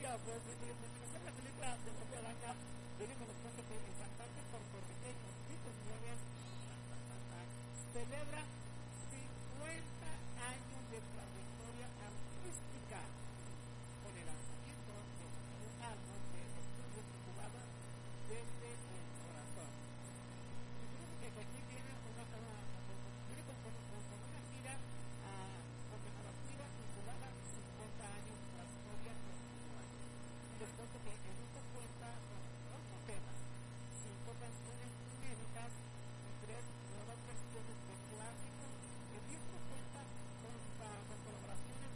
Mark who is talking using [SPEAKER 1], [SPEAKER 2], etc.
[SPEAKER 1] ya, pues, la película de Hombre Araña, déjenme les cuento que el cantante puertorriqueño Tito Nieves celebra 50 años de trayectoria artística.